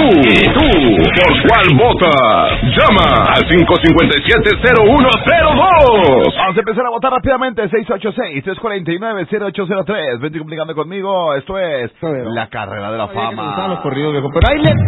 ¿Por cuál votas? Llama al 557-0102. Vamos a empezar a votar rápidamente. 686-349-0803. Vente comunicando conmigo. Esto es la carrera de la fama. Los corridos, viejo. Pero ahí le